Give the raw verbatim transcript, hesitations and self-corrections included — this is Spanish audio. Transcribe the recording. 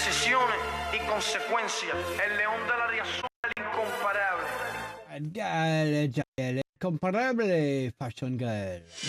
decisiones y consecuencias. El león de la Riazón, el incomparable. El incomparable Fashion Girl.